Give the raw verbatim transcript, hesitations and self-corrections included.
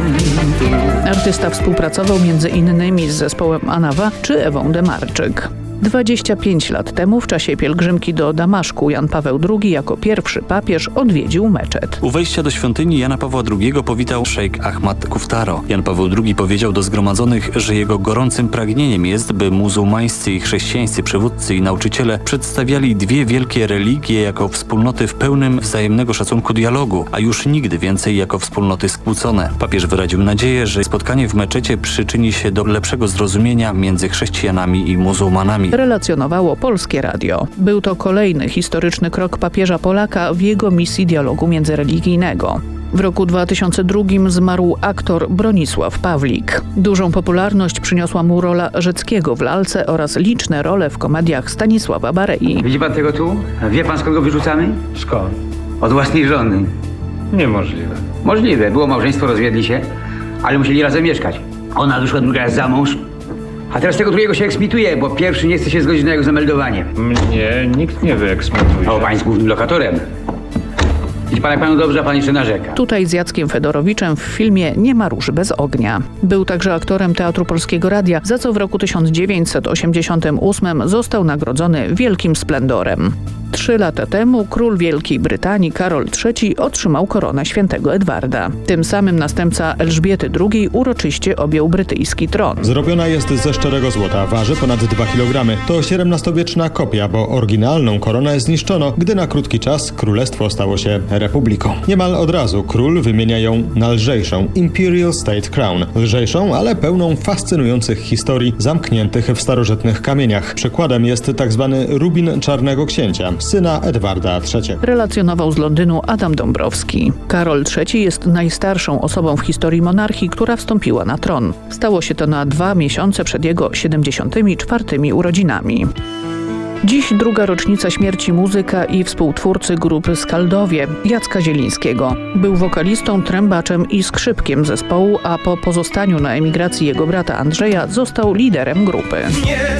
Artysta współpracował między innymi z zespołem Anawa czy Ewą Demarczyk. dwadzieścia pięć lat temu w czasie pielgrzymki do Damaszku Jan Paweł drugi jako pierwszy papież odwiedził meczet. U wejścia do świątyni Jana Pawła drugiego powitał szejk Ahmad Kuftaro. Jan Paweł drugi powiedział do zgromadzonych, że jego gorącym pragnieniem jest, by muzułmańscy i chrześcijańscy przywódcy i nauczyciele przedstawiali dwie wielkie religie jako wspólnoty w pełnym wzajemnego szacunku dialogu, a już nigdy więcej jako wspólnoty skłócone. Papież wyraził nadzieję, że spotkanie w meczecie przyczyni się do lepszego zrozumienia między chrześcijanami i muzułmanami. Relacjonowało Polskie Radio. Był to kolejny historyczny krok papieża Polaka w jego misji dialogu międzyreligijnego. W roku dwa tysiące drugim zmarł aktor Bronisław Pawlik. Dużą popularność przyniosła mu rola Rzeckiego w Lalce oraz liczne role w komediach Stanisława Barei. Widzi pan tego tu? Wie pan, z kogo wyrzucamy? Skąd? Od własnej żony. Niemożliwe. Możliwe. Było małżeństwo, rozwiedli się, ale musieli razem mieszkać. Ona wyszła drugi raz za mąż, a teraz tego drugiego się eksmituje, bo pierwszy nie chce się zgodzić na jego zameldowanie. Mnie nikt nie wyeksmituje. O, pan jest głównym lokatorem. Widzi pan, jak panu dobrze, a pan jeszcze narzeka. Tutaj z Jackiem Fedorowiczem w filmie Nie ma róży bez ognia. Był także aktorem Teatru Polskiego Radia, za co w roku tysiąc dziewięćset osiemdziesiątym ósmym został nagrodzony wielkim splendorem. Trzy lata temu król Wielkiej Brytanii Karol trzeci otrzymał koronę świętego Edwarda. Tym samym następca Elżbiety drugiej uroczyście objął brytyjski tron. Zrobiona jest ze szczerego złota, waży ponad dwa kilogramy. To siedemnastowieczna kopia, bo oryginalną koronę zniszczono, gdy na krótki czas królestwo stało się republiką. Niemal od razu król wymienia ją na lżejszą Imperial State Crown. Lżejszą, ale pełną fascynujących historii zamkniętych w starożytnych kamieniach. Przykładem jest tzw. rubin Czarnego Księcia, syna Edwarda trzeciego. Relacjonował z Londynu Adam Dąbrowski. Karol trzeci jest najstarszą osobą w historii monarchii, która wstąpiła na tron. Stało się to na dwa miesiące przed jego siedemdziesiątymi czwartymi urodzinami. Dziś druga rocznica śmierci muzyka i współtwórcy grupy Skaldowie, Jacka Zielińskiego. Był wokalistą, trębaczem i skrzypkiem zespołu, a po pozostaniu na emigracji jego brata Andrzeja został liderem grupy.